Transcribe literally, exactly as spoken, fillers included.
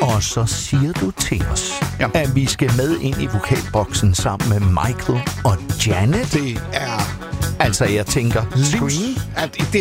Og så siger du til os, ja. at vi skal med ind i vokalboksen sammen med Michael og Janet. Det er... Altså, jeg tænker... Livs... At det